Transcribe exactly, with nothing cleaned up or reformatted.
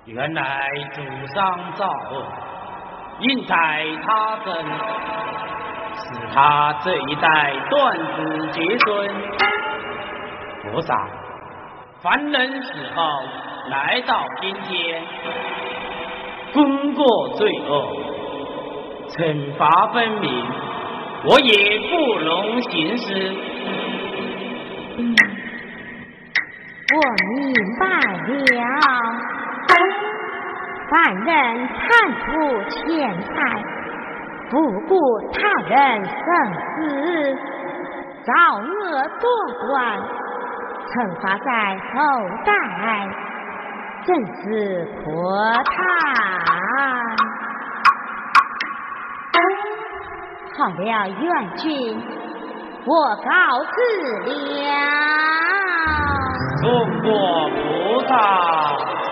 原来祖上造恶，因在他身，使他这一代断子绝孙。菩萨，凡人死后来到阴间，功过罪恶，惩罚分明，我也不容行施。 嗯，我明白了。凡人贪图钱财，不顾他人生死，造恶多端，惩罚在后代，真是可叹。好了，元君，我告辞了。 中国菩萨。